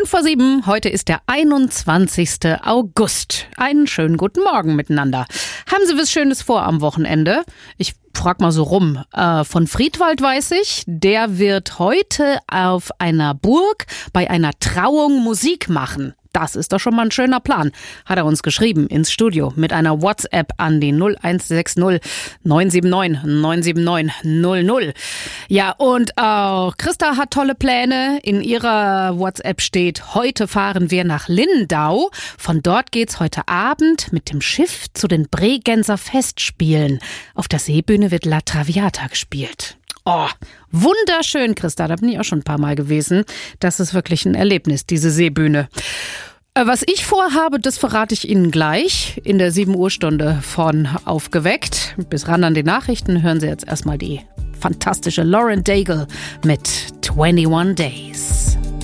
7:05. Heute ist der 21. August. Einen schönen guten Morgen miteinander. Haben Sie was Schönes vor am Wochenende? Ich frag mal so rum. Von Friedwald weiß ich, der wird heute auf einer Burg bei einer Trauung Musik machen. Das ist doch schon mal ein schöner Plan, hat er uns geschrieben ins Studio mit einer WhatsApp an die 0160 979 979 00. Ja, und auch Christa hat tolle Pläne. In ihrer WhatsApp steht, heute fahren wir nach Lindau. Von dort geht's heute Abend mit dem Schiff zu den Bregenzer Festspielen. Auf der Seebühne wird La Traviata gespielt. Oh, wunderschön, Christa. Da bin ich auch schon ein paar Mal gewesen. Das ist wirklich ein Erlebnis, diese Seebühne. Was ich vorhabe, das verrate ich Ihnen gleich in der 7 Uhr Stunde von Aufgeweckt. Bis ran an die Nachrichten hören Sie jetzt erstmal die fantastische Lauren Daigle mit 21 Days.